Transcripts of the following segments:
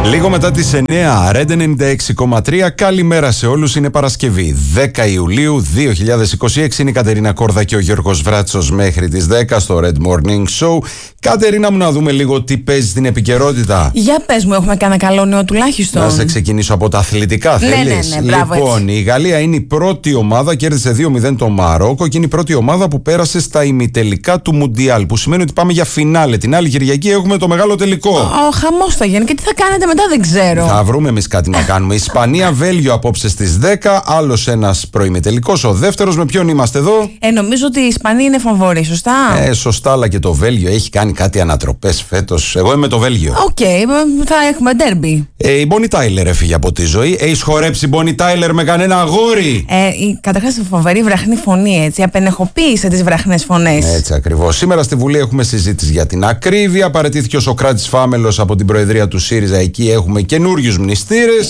Λίγο μετά τις 9, Red 96,3. Καλημέρα σε όλους, είναι Παρασκευή 10 Ιουλίου 2026. Είναι η Κατερίνα Κόρδα και ο Γιώργος Βράτσος μέχρι τις 10 στο Red Morning Show. Κατερίνα μου, να δούμε λίγο τι παίζει στην επικαιρότητα. Για πες μου, έχουμε κανένα καλό νέο τουλάχιστον? Να σε ξεκινήσω από τα αθλητικά, θέλεις? Ναι, μπράβο, λοιπόν, έτσι. η Γαλλία είναι η πρώτη ομάδα, κέρδισε 2-0 το Μαρόκο και είναι η πρώτη ομάδα που πέρασε στα ημιτελικά του Μουντιάλ. Που σημαίνει ότι πάμε για φινάλε. Την άλλη Κυριακή έχουμε το μεγάλο τελικό. Ο χαμός θα γίνει και τι θα κάνετε μετά δεν ξέρω. Θα βρούμε εμείς κάτι να κάνουμε. Ισπανία-Βέλγιο απόψε στις 10. Άλλος ένας προημιτελικός. Ο δεύτερος, με ποιον είμαστε εδώ? Νομίζω ότι η Ισπανία είναι φαβορή, σωστά? Σωστά, αλλά και το Βέλγιο έχει κάνει κάτι ανατροπές φέτος. Εγώ είμαι το Βέλγιο. Οκ, θα έχουμε ντέρμπι. Η Μπόνι Τάιλερ έφυγε από τη ζωή. Έχει χορέψει Μπόνι Τάιλερ με κανένα αγόρι? Καταρχάς, φοβερή βραχνή φωνή, έτσι. Απενεχοποίησε τις βραχνές φωνές. Έτσι ακριβώς. Σήμερα στη Βουλή έχουμε συζήτηση για την ακρίβεια. Παραιτήθηκε ο Σοκράτης Φάμελος από την Προεδρία του ΣΥΡΙΖΑ. Εκεί έχουμε καινούριους μνηστήρες.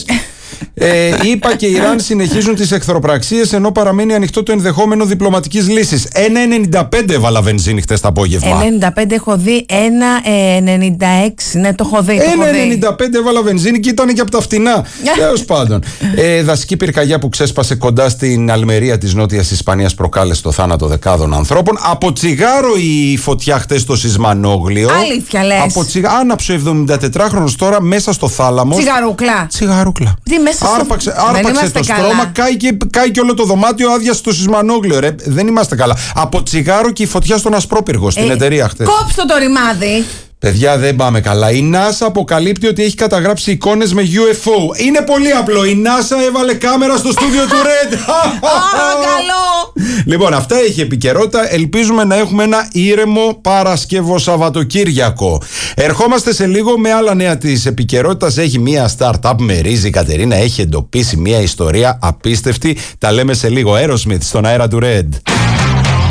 ΗΠΑ και Ιράν συνεχίζουν τις εχθροπραξίες ενώ παραμένει ανοιχτό το ενδεχόμενο διπλωματικής λύσης. 1,95 έβαλα βενζίνη χτες το απόγευμα. 1,95 έχω δει, 1,96. Ναι, το έχω δει. 1,95 έβαλα βενζίνη και ήταν και από τα φτηνά. Τέλος πάντων. Δασική πυρκαγιά που ξέσπασε κοντά στην Αλμερία της Νότιας Ισπανίας προκάλεσε το θάνατο δεκάδων ανθρώπων. Από τσιγάρο η φωτιά χτες στο Σισμανόγλιο. Αλήθεια λες? Άναψε ο 74χρονος τώρα μέσα στο θάλαμο. Τσιγαρούκλα. Άρπαξε το στρώμα, κάει και όλο το δωμάτιο, άδειασε το Σισμανόγλιο. Δεν είμαστε καλά. Από τσιγάρο και η φωτιά στον Ασπρόπυργο, στην εταιρεία χτες. Κόψτε το ρημάδι. Παιδιά, δεν πάμε καλά. Η NASA αποκαλύπτει ότι έχει καταγράψει εικόνες με UFO. Είναι πολύ απλό. Η NASA έβαλε κάμερα στο στούντιο του Red. Καλό. Λοιπόν, αυτά έχει επικαιρότητα. Ελπίζουμε να έχουμε ένα ήρεμο Παρασκευό Σαββατοκύριακο. Ερχόμαστε σε λίγο με άλλα νέα της επικαιρότητας. Έχει μία startup με ρύζι. Η Κατερίνα έχει εντοπίσει μία ιστορία απίστευτη. Τα λέμε σε λίγο. Aerosmith στον αέρα του Red.